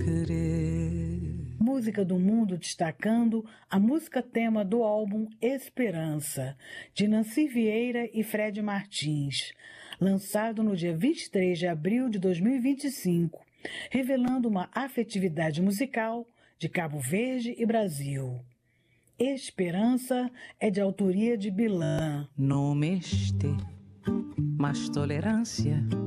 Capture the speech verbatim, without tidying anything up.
querer. Música do Mundo destacando a música tema do álbum Esperança, de Nancy Vieira e Fred Martins, lançado no dia vinte e três de abril de dois mil e vinte e cinco, revelando uma afetividade musical de Cabo Verde e Brasil. Esperança é de autoria de Bilan. Nome este, mas tolerância